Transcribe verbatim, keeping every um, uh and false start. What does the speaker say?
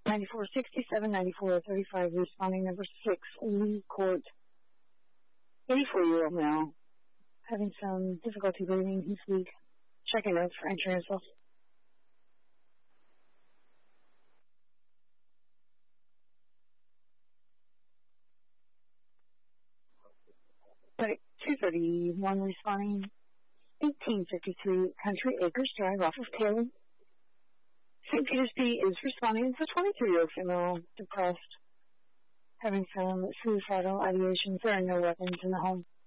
ninety-four sixty-seven, ninety-four thirty-five, responding number six, Lee Court. eighty-four-year-old male, having some difficulty breathing. He's weak. Checking notes for entry results. two thirty-one, responding eighteen fifty-three, Country Acres Drive off of Taylor. Saint Peter's P is responding. It's a twenty-three-year-old female, depressed, having some suicidal ideations. There are no weapons in the home.